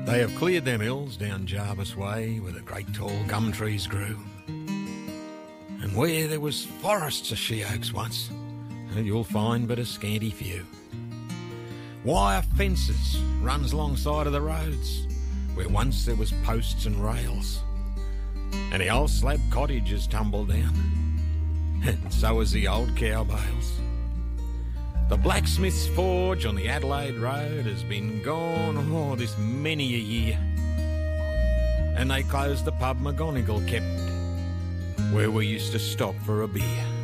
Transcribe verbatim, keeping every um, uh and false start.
They have cleared them hills down Jarvis Way where the great tall gum trees grew. And where there was forests of she-oaks once, you'll find but a scanty few. Wire fences runs alongside of the roads where once there was posts and rails. And the old slab cottage has tumbled down, and so has the old cow bales. The blacksmith's forge on the Adelaide Road has been gone, oh, this many a year. And they closed the pub McGonigal kept, where we used to stop for a beer.